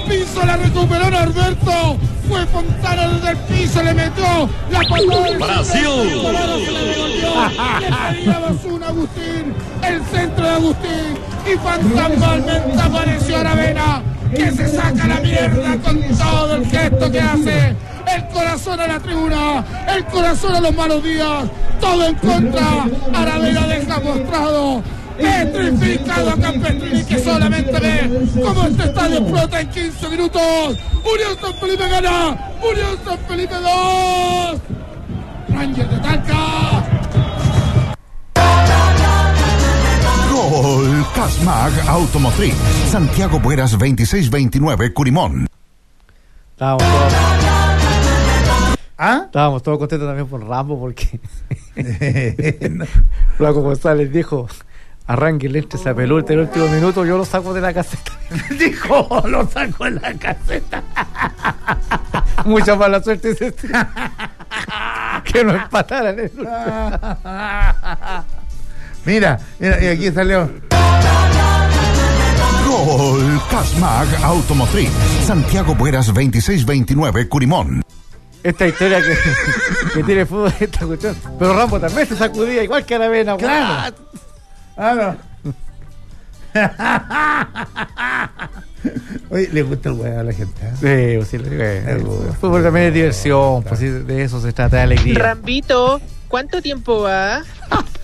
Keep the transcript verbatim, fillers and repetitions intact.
piso, la recuperó Norberto. Fue Fontana desde el piso, le metió la patada. Brasil. Le pedía Basuna Agustín, el centro de Agustín. Y fantasmalmente apareció Aravena, que se saca la mierda con todo el gesto que hace. El corazón a la tribuna, el corazón a los malos días, todo en contra. Aravena deja mostrado, petrificado a Campestrini, que solamente ve cómo este estadio explota en quince minutos. Unión San Felipe gana, Unión San Felipe dos, Rangers de Talca. Gol Casmag Automotriz, Santiago Bueras veintiséis veintinueve, Curimón. Estábamos todos, ¿Ah? estábamos todos contentos también por Rambo, porque Flaco González dijo: arranque, entre esa pelota en el último minuto, yo lo saco de la caseta. Dijo, lo saco en la caseta. Mucha mala suerte ese que no empataran el último. Mira, mira, y aquí salió. Gol Casmag Automotriz, Santiago Bueras veintiséis veintinueve, Curimón. Esta historia que, que tiene fútbol, esta cuestión. Pero Rambo también se sacudía igual que Aravena. Claro. Ah, no. Oye, le gusta el huevo a la gente, ¿eh? Sí, sí, el fútbol también es diversión, pues sí, de eso se trata, de alegría. Rambito, ¿cuánto tiempo va?